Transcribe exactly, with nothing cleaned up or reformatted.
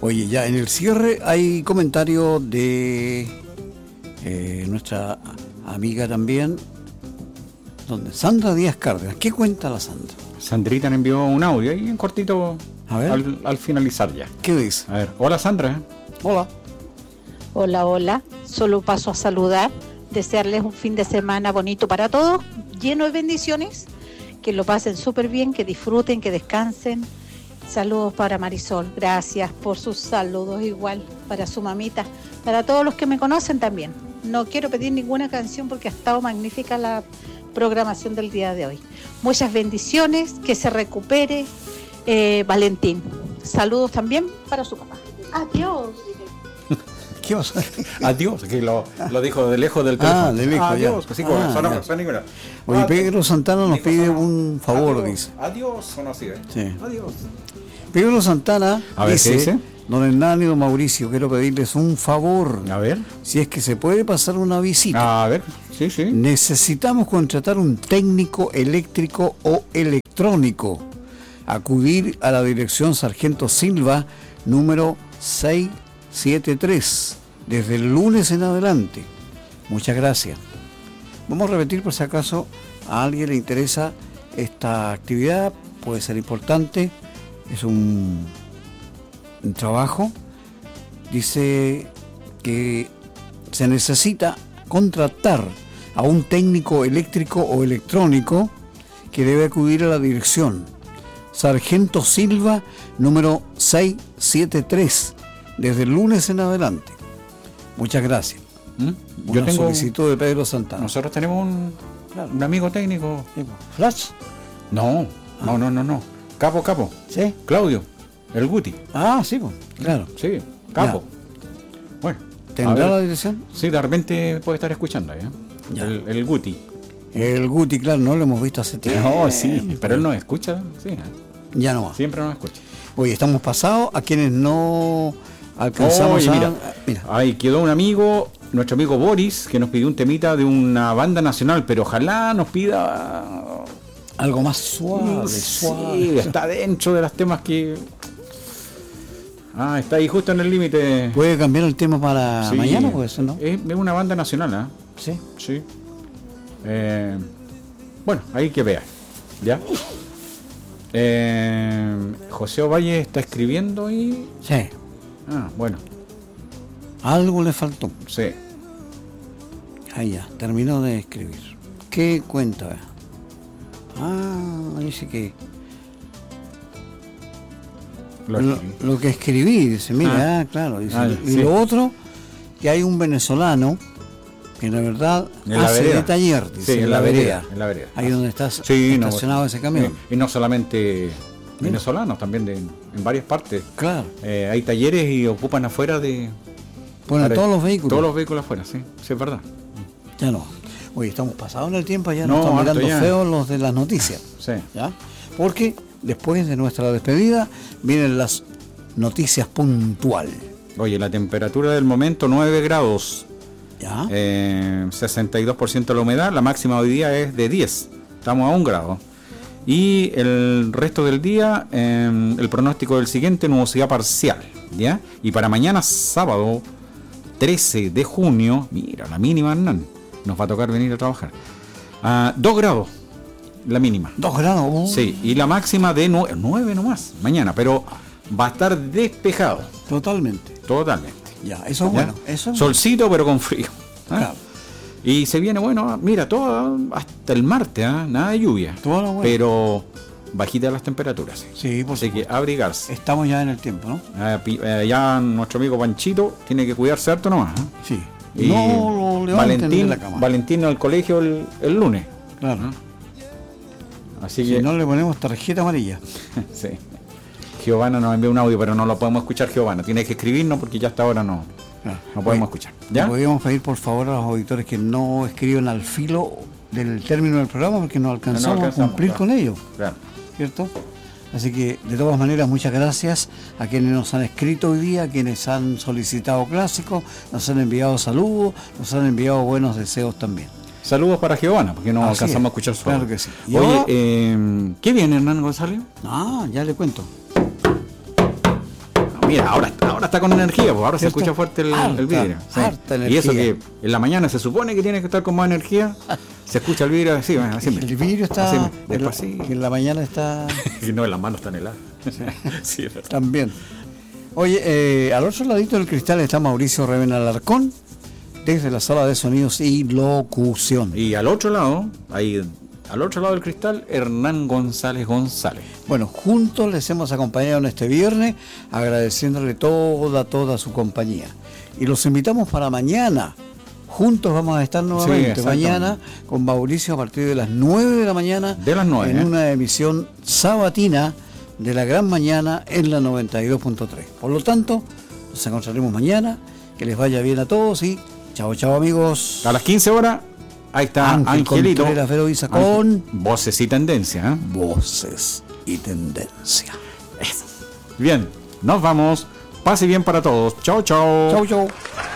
Oye, ya en el cierre hay comentario de eh, nuestra amiga también, donde Sandra Díaz Cárdenas. ¿Qué cuenta la Sandra? Sandrita me envió un audio ahí en cortito. A ver. Al, al finalizar ya. ¿Qué dice? A ver, hola Sandra. Hola. Hola, hola. Solo paso a saludar, desearles un fin de semana bonito para todos, lleno de bendiciones, que lo pasen súper bien, que disfruten, que descansen. Saludos para Marisol, gracias por sus saludos, igual para su mamita, para todos los que me conocen también. No quiero pedir ninguna canción porque ha estado magnífica la programación del día de hoy. Muchas bendiciones, que se recupere eh, Valentín. Saludos también para su papá. Adiós. ¿Qué pasa? Adiós, que lo, lo dijo de lejos del teléfono. Ah, de lejos, Adiós, ya. así como Ah, suena, ya. suena igual. Oye, Ah, Pedro Santana nos dijo, pide suena, un favor, adiós, dice. Adiós, son así, ¿eh? Sí. Adiós. Pedro Santana A ver, dice, ¿qué dice? don Hernán y don Mauricio, quiero pedirles un favor. A ver. Si es que se puede pasar una visita. A ver, sí, sí. Necesitamos contratar un técnico eléctrico o electrónico. Acudir a la dirección Sargento Silva, número seiscientos setenta y tres, desde el lunes en adelante. Muchas gracias. Vamos a repetir por si acaso a alguien le interesa esta actividad, puede ser importante, es un, un trabajo. Dice que se necesita contratar a un técnico eléctrico o electrónico que debe acudir a la dirección Sargento Silva, número seiscientos setenta y tres, desde el lunes en adelante. Muchas gracias. ¿Mm? Una Yo tengo solicitud de Pedro Santana. Nosotros tenemos un, Claro. un amigo técnico. ¿Flash? No, no, no, no, no. Capo, capo. Sí. Claudio, el Guti. Ah, sí, pues, claro. Sí, capo. Bueno. a ¿Tendrá ver. la dirección? Sí, de repente puede estar escuchando ahí, ¿eh? Ya. El, el Guti. El Guti, claro, no lo hemos visto hace tiempo. No, sí, pero él nos escucha, sí. ¿eh? Ya no va. Siempre nos escucha. Oye, estamos pasados a quienes no alcanzamos Oye, a... mira, mira. ahí quedó un amigo, nuestro amigo Boris, que nos pidió un temita de una banda nacional, pero ojalá nos pida Algo más suave, sí, suave. está dentro de los temas que... Ah, está ahí justo en el límite. ¿Puede cambiar el tema para Sí. mañana? Pues, ¿no? Es, es una banda nacional, ¿ah? Sí. Sí. Eh, bueno, ahí que veas. ¿Ya? Eh, José Ovalle está escribiendo y... Sí. Ah, bueno, Algo le faltó. sí. Ahí ya, terminó de escribir. ¿Qué cuenta? Ah, dice que... Lo Lo, escribí. lo que escribí, dice, mira, Ah. ah, claro. Dice, Ah, y sí. lo otro, que hay un venezolano que la verdad En la hace vereda. de taller, dice, Sí, en la vereda, en la vereda. Ahí donde está Sí, no, estacionado ese camión. Eh, y no solamente venezolanos, también de, en varias partes. Claro, Eh, hay talleres y ocupan afuera de... ponen para- todos los vehículos. Todos los vehículos afuera, sí, sí es verdad. Ya no. Oye, estamos pasados en el tiempo, ya No, nos están harto mirando ya. feos los de las noticias. Sí. ¿Ya? Porque después de nuestra despedida vienen las noticias puntual. Oye, la temperatura del momento nueve grados, ¿Ya? eh, sesenta y dos por ciento la humedad, la máxima hoy día es de diez, estamos a un grado. Y el resto del día, eh, el pronóstico del siguiente, nubosidad parcial, ¿ya? Y para mañana sábado trece de junio, mira, la mínima, Hernán, nos va a tocar venir a trabajar, a dos grados la mínima. Dos grados. oh. Sí, y la máxima de nueve nomás, mañana, pero va a estar despejado, Totalmente. totalmente. Ya, eso es ¿Ya? bueno. Eso es Solcito, pero con frío. ¿ah? Claro. Y se viene, bueno, mira, todo hasta el martes, ¿ah? Nada de lluvia. Todo lo bueno. Pero bajitas las temperaturas. Sí, por Así que supuesto. abrigarse. Estamos ya en el tiempo, ¿no? Ah, pi- eh, ya nuestro amigo Panchito tiene que cuidarse harto nomás. ¿ah? Sí. Y no lo levanten Valentín, de la cama. Valentín al colegio el, el lunes. Claro. ¿ah? Así Si que, no le ponemos tarjeta amarilla. sí. Giovanna nos envió un audio, pero no lo podemos escuchar, Giovanna. Tiene que escribirnos porque ya hasta ahora no, Claro. no podemos Oye, escuchar. ¿Ya? Podríamos pedir por favor a los auditores que no escriban al filo del término del programa porque no alcanzamos, No alcanzamos, a cumplir claro. con ello, Claro. ¿cierto? Así que de todas maneras muchas gracias a quienes nos han escrito hoy día, a quienes han solicitado clásicos, nos han enviado saludos, nos han enviado buenos deseos también. Saludos para Giovanna, porque no Así alcanzamos es, a escuchar su claro audio. que sí. Y Oye, ahora- eh, ¿qué viene, Hernán González? Ah, ya le cuento. Mira, ahora, ahora ahora está con energía, pues ahora ¿Cierto? se escucha fuerte el, Harta, el vidrio. Sí. harta Y eso energía. que en la mañana se supone que tiene que estar con más energía, se escucha el vidrio así, así. El vidrio está así, en la, despacito. en la mañana está Y no, en las manos están heladas. Sí, es verdad. también. Oye, eh, al otro ladito del cristal está Mauricio Revena Alarcón, desde la sala de sonidos y locución. Y al otro lado, ahí, al otro lado del cristal, Hernán González González. Bueno, juntos les hemos acompañado en este viernes, agradeciéndole toda, toda su compañía. Y los invitamos para mañana. Juntos vamos a estar nuevamente Sí, mañana con Mauricio a partir de las nueve de la mañana. De las nueve, en ¿eh? una emisión sabatina de la gran mañana en la noventa y dos punto tres. Por lo tanto, nos encontraremos mañana. Que les vaya bien a todos y chao, chao amigos. A las quince horas, ahí está Ángel Angelito. Contreras Veroiza con Voces y tendencia. ¿eh? Voces y Tendencia. Bien, nos vamos. Pase bien para todos. Chao, chao. Chau, chau.